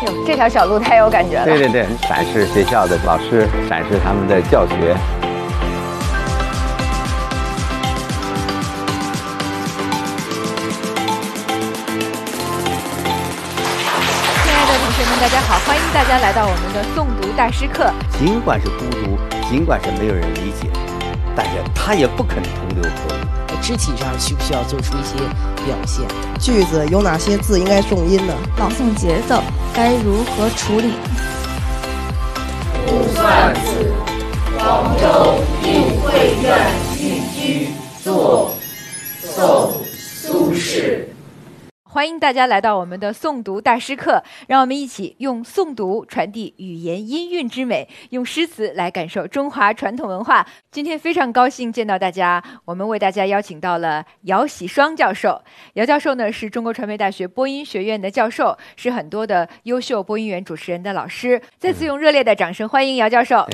这条小路太有感觉了。 对对对，展示学校的老师，展示他们的教学。 亲爱的同学们，大家好，欢迎大家来到我们的诵读大师课。 尽管是孤独，尽管是没有人理解，但是他也不肯同流合污。 肢体上需不需要做出一些表现？ 句子有哪些字应该重音呢？ 朗诵节奏该如何处理？ 不算子，黄州定慧院寓居作，宋苏轼。 欢迎大家来到我们的诵读大师课，让我们一起用诵读传递语言音韵之美，用诗词来感受中华传统文化。今天非常高兴见到大家，我们为大家邀请到了姚喜双教授。姚教授呢是中国传媒大学播音学院的教授，是很多的优秀播音员主持人的老师。再次用热烈的掌声欢迎姚教授。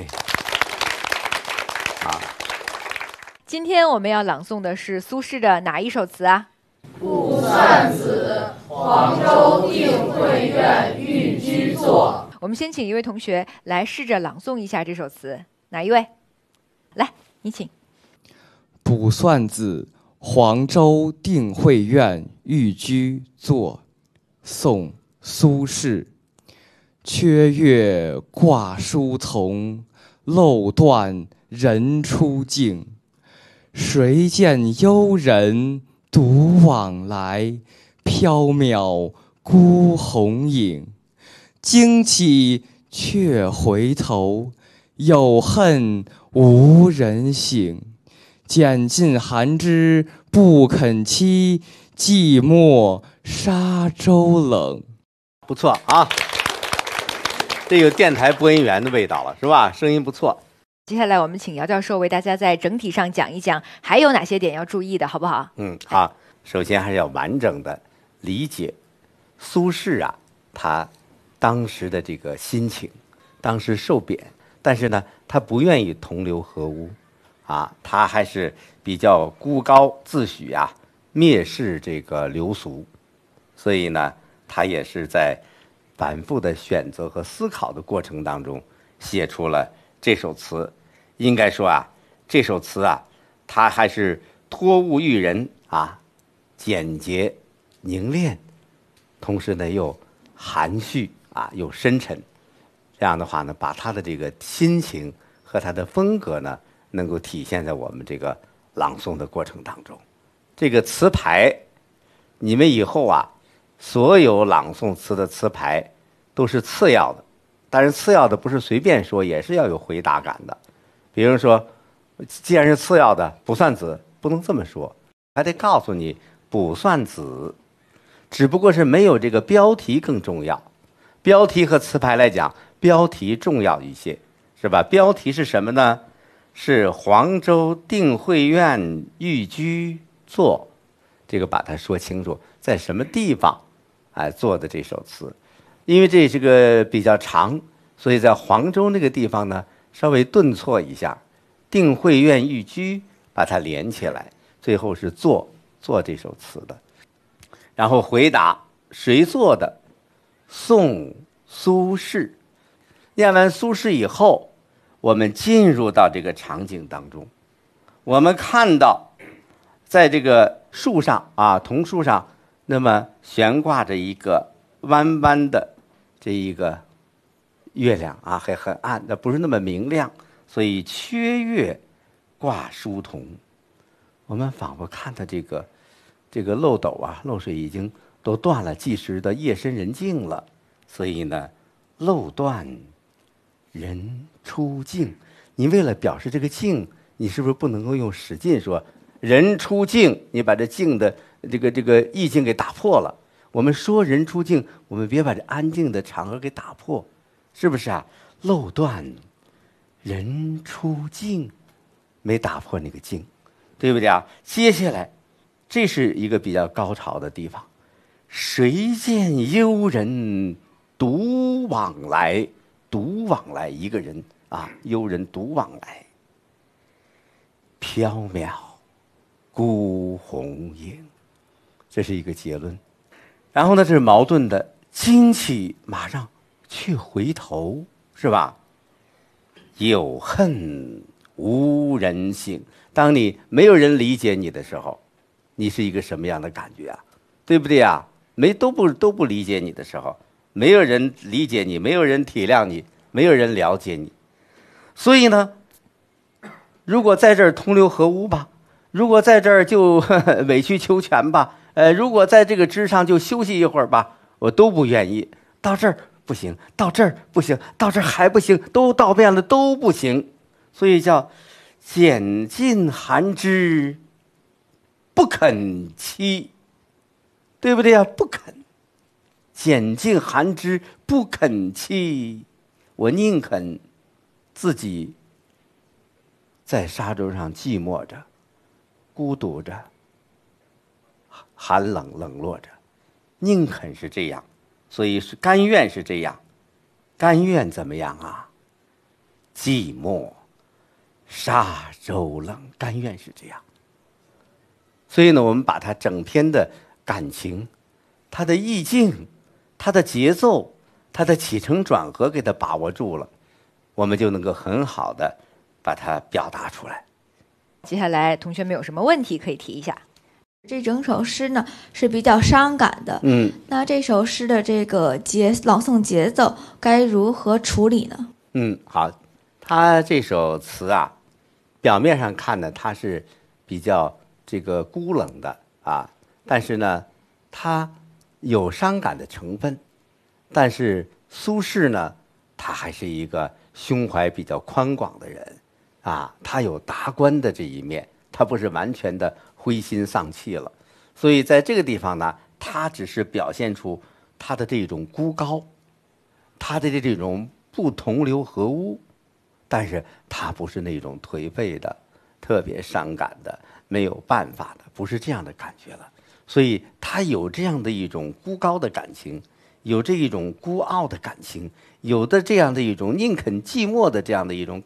好， 今天我们要朗诵的是苏轼的哪一首词啊？ 不算子，黄州定慧院寓居作。 我们先请一位同学来试着朗诵一下这首词，哪一位？来，你请。 卜算子，黄州定慧院寓居作，宋·苏轼。缺月挂书丛，漏断人初静。谁见幽人独往来，缥缈孤鸿影。惊起却回头，有恨无人省。拣尽寒枝不肯栖，寂寞沙洲冷。 不错啊，这有电台播音员的味道了，是吧？声音不错。 接下来我们请姚教授为大家在整体上讲一讲，还有哪些点要注意的，好不好？ 好。首先还是要完整的理解苏轼啊，他当时的这个心情。当时受贬，但是呢，他不愿意同流合污啊，他还是比较孤高自诩啊，蔑视这个流俗。所以呢，他也是在反复的选择和思考的过程当中，写出了这首词。应该说啊，这首词啊，他还是托物育人啊，简洁凝练，同时呢又含蓄啊，又深沉。这样的话呢，把他的这个心情和他的风格呢，能够体现在我们这个朗诵的过程当中。这个词牌，你们以后啊，所有朗诵词的词牌都是次要的，但是次要的不是随便说，也是要有回答感的。比如说，既然是次要的，卜算子不能这么说，还得告诉你卜算子，只不过是没有这个标题更重要。标题和词牌来讲，标题重要一些，是吧？标题是什么呢？是黄州定慧院寓居作，这个把它说清楚，在什么地方做的这首词。因为这是个比较长，所以在黄州那个地方呢，稍微顿挫一下，定慧院寓居把它连起来，最后是做这首词的。然后回答谁做的？宋苏轼。念完苏轼以后，我们进入到这个场景当中，我们看到在这个树上啊，桐树上，那么悬挂着一个弯弯的这一个月亮啊，还很暗，那不是那么明亮，所以缺月挂书桐。我们仿佛看到这个漏斗啊，漏水已经都断了，计时的夜深人静了，所以呢，漏断人初静。你为了表示这个静，你是不是不能够用使劲说人初静？你把这静的这个意境给打破了。我们说人初静，我们别把这安静的场合给打破，是不是啊？漏断人初静，没打破那个静，对不对啊？接下来，这是一个比较高潮的地方。谁见幽人独往来？独往来，一个人啊，幽人独往来。缥缈孤鸿影，这是一个结论。然后呢，这是矛盾的，惊起马上去回头，是吧？有恨无人省。当你没有人理解你的时候，你是一个什么样的感觉啊？对不对啊？都不理解你的时候，没有人理解你，没有人体谅你，没有人了解你。所以呢，如果在这儿同流合污吧，如果在这儿就委曲求全吧，如果在这个枝上就休息一会儿吧，我都不愿意。到这儿不行，到这儿不行，到这儿还不行，都到遍了都不行。所以叫拣尽寒枝不肯栖，对不对呀？不肯，拣尽寒枝不肯栖，我宁肯自己在沙洲上寂寞着，孤独着，寒冷冷落着，宁肯是这样。所以是甘愿是这样，甘愿怎么样啊？寂寞，沙洲冷，甘愿是这样。所以呢，我们把它整篇的感情、它的意境、它的节奏、它的起承转合给它把握住了，我们就能够很好的把它表达出来。 接下来同学们有什么问题可以提一下？ 这整首诗呢是比较伤感的，那这首诗的这个朗诵节奏该如何处理呢？ 好，他这首词啊，表面上看呢，它是比较这个孤冷的啊，但是呢，它有伤感的成分，但是苏轼呢，他还是一个胸怀比较宽广的人啊，他有达观的这一面，他不是完全的灰心丧气了，所以在这个地方呢，他只是表现出他的这种孤高，他的这种不同流合污，但是他不是那种颓废的、特别伤感的、没有办法的，不是这样的感觉了。所以他有这样的一种孤高的感情，有这一种孤傲的感情，有的这样的一种宁肯寂寞的这样的一种